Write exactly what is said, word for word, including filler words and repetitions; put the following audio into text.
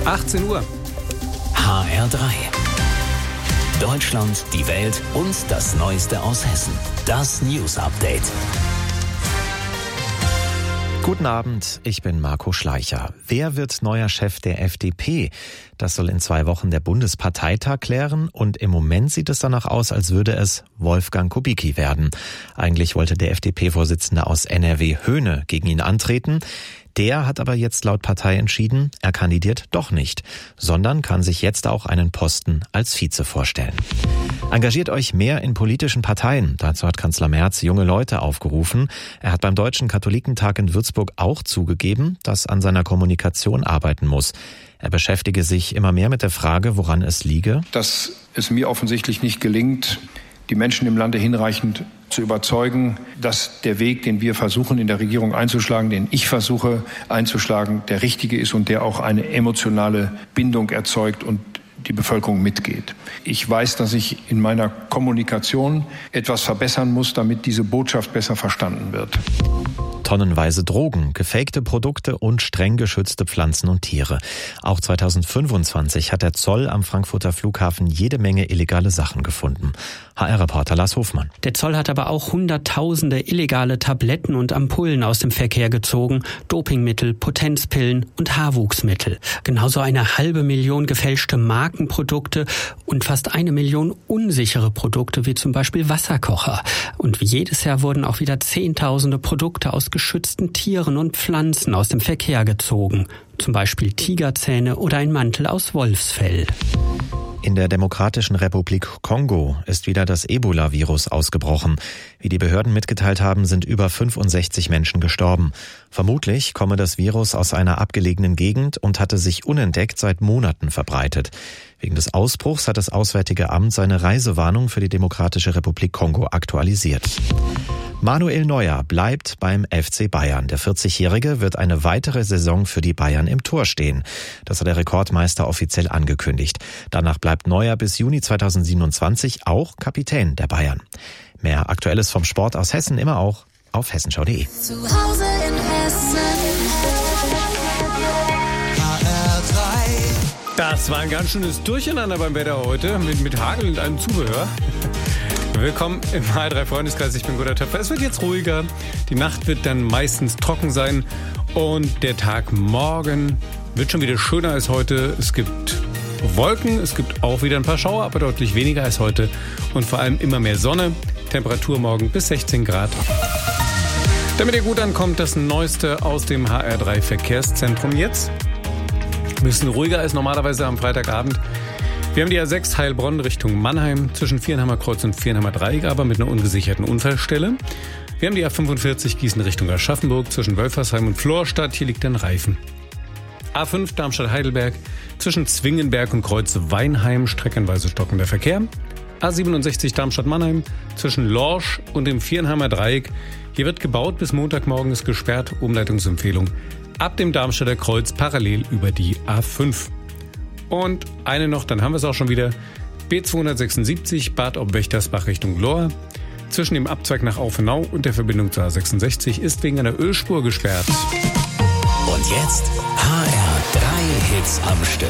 achtzehn Uhr. H R drei. Deutschland, die Welt und das Neueste aus Hessen. Das News Update. Guten Abend, ich bin Marco Schleicher. Wer wird neuer Chef der F D P? Das soll in zwei Wochen der Bundesparteitag klären und im Moment sieht es danach aus, als würde es Wolfgang Kubicki werden. Eigentlich wollte der F D P-Vorsitzende aus N R W Höhne gegen ihn antreten. Der hat aber jetzt laut Partei entschieden, er kandidiert doch nicht, sondern kann sich jetzt auch einen Posten als Vize vorstellen. Engagiert euch mehr in politischen Parteien. Dazu hat Kanzler Merz junge Leute aufgerufen. Er hat beim Deutschen Katholikentag in Würzburg auch zugegeben, dass an seiner Kommunikation arbeiten muss. Er beschäftige sich immer mehr mit der Frage, woran es liege. Dass es mir offensichtlich nicht gelingt, die Menschen im Lande hinreichend zu überzeugen, dass der Weg, den wir versuchen in der Regierung einzuschlagen, den ich versuche einzuschlagen, der richtige ist und der auch eine emotionale Bindung erzeugt und die Bevölkerung mitgeht. Ich weiß, dass ich in meiner Kommunikation etwas verbessern muss, damit diese Botschaft besser verstanden wird. Tonnenweise Drogen, gefakte Produkte und streng geschützte Pflanzen und Tiere. Auch zweitausendfünfundzwanzig hat der Zoll am Frankfurter Flughafen jede Menge illegale Sachen gefunden. H R-Reporter Lars Hofmann. Der Zoll hat aber auch hunderttausende illegale Tabletten und Ampullen aus dem Verkehr gezogen, Dopingmittel, Potenzpillen und Haarwuchsmittel. Genauso eine halbe Million gefälschte Markenprodukte und fast eine Million unsichere Produkte, wie zum Beispiel Wasserkocher. Und wie jedes Jahr wurden auch wieder zehntausende Produkte aus geschützten Tieren und Pflanzen aus dem Verkehr gezogen. Zum Beispiel Tigerzähne oder ein Mantel aus Wolfsfell. In der Demokratischen Republik Kongo ist wieder das Ebola-Virus ausgebrochen. Wie die Behörden mitgeteilt haben, sind über fünfundsechzig Menschen gestorben. Vermutlich komme das Virus aus einer abgelegenen Gegend und hatte sich unentdeckt seit Monaten verbreitet. Wegen des Ausbruchs hat das Auswärtige Amt seine Reisewarnung für die Demokratische Republik Kongo aktualisiert. Manuel Neuer bleibt beim F C Bayern. Der vierzigjährige wird eine weitere Saison für die Bayern im Tor stehen. Das hat der Rekordmeister offiziell angekündigt. Danach bleibt Neuer bis Juni zweitausendsiebenundzwanzig auch Kapitän der Bayern. Mehr Aktuelles vom Sport aus Hessen immer auch auf hessenschau punkt de. Zu Hause in Hessen. H R drei. Das war ein ganz schönes Durcheinander beim Wetter heute mit, mit Hagel und allem Zubehör. Willkommen im H R drei Freundeskreis, ich bin Gunnar Töpfer. Es wird jetzt ruhiger, die Nacht wird dann meistens trocken sein und der Tag morgen wird schon wieder schöner als heute. Es gibt Wolken, es gibt auch wieder ein paar Schauer, aber deutlich weniger als heute und vor allem immer mehr Sonne. Temperatur morgen bis sechzehn Grad. Damit ihr gut ankommt, das Neueste aus dem H R drei Verkehrszentrum jetzt. Ein bisschen ruhiger als normalerweise am Freitagabend. Wir haben die A sechs Heilbronn Richtung Mannheim zwischen Vierenheimer Kreuz und Vierenheimer Dreieck, aber mit einer ungesicherten Unfallstelle. Wir haben die A fünfundvierzig Gießen Richtung Aschaffenburg zwischen Wölfersheim und Florstadt. Hier liegt ein Reifen. A fünf Darmstadt-Heidelberg zwischen Zwingenberg und Kreuz Weinheim streckenweise stockender Verkehr. A siebenundsechzig Darmstadt-Mannheim zwischen Lorsch und dem Vierenheimer Dreieck. Hier wird gebaut, bis Montagmorgen ist gesperrt. Umleitungsempfehlung ab dem Darmstädter Kreuz parallel über die A fünf. Und eine noch, dann haben wir es auch schon wieder. B zweihundertsechsundsiebzig Bad Ob-Wächtersbach Richtung Lohr. Zwischen dem Abzweig nach Aufenau und der Verbindung zur A sechsundsechzig ist wegen einer Ölspur gesperrt. Und jetzt H R drei Hits am Stück.